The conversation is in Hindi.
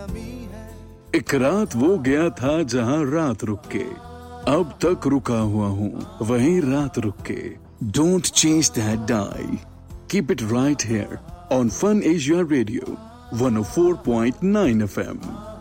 एक रात वो गया था जहां रात रुक के, अब तक रुका हुआ हूं वहीं रात रुक के. Don't change that die. Keep it right here on Fun Asia Radio 104.9 FM.